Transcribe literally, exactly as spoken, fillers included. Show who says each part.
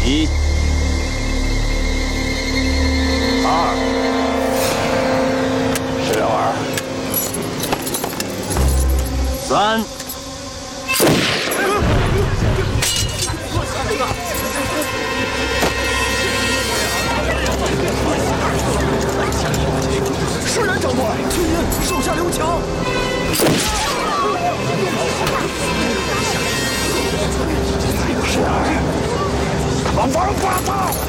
Speaker 1: 一、二、石榴儿，三。
Speaker 2: 是人掌舵，群英手下留情。是啊，王八八八。